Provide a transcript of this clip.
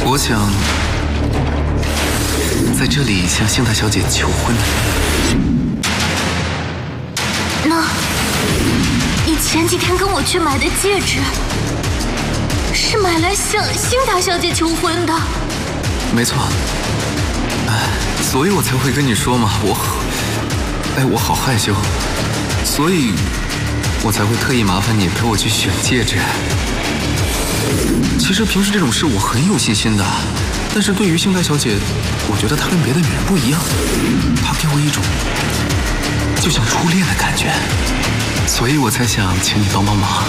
我想在这里向幸大小姐求婚。 那，你前几天跟我去买的戒指，是买来向幸大小姐求婚的？ 没错。所以我才会跟你说嘛，我好害羞，所以我才会特意麻烦你陪我去选戒指。其实平时这种事我很有信心的，但是对于幸大小姐，我觉得她跟别的女人不一样，她给我一种就像初恋的感觉，所以我才想请你帮帮忙。